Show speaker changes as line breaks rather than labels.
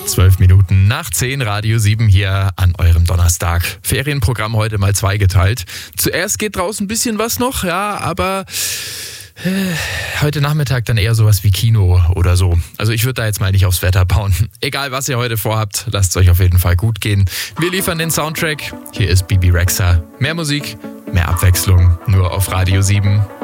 12 Minuten nach 10, Radio 7 hier an eurem Donnerstag. Ferienprogramm heute mal zweigeteilt. Zuerst geht draußen ein bisschen was noch, ja, aber heute Nachmittag dann eher sowas wie Kino oder so. Also ich würde da jetzt mal nicht aufs Wetter bauen. Egal, was ihr heute vorhabt, lasst es euch auf jeden Fall gut gehen. Wir liefern den Soundtrack. Hier ist Bibi Rexha. Mehr Musik, mehr Abwechslung, nur auf Radio 7.